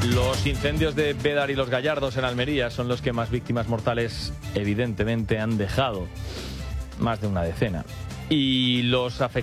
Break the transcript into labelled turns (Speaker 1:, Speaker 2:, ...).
Speaker 1: Los incendios de Bédar y Los Gallardos en Almería son los que más víctimas mortales evidentemente han dejado, más de una decena. Y los afectados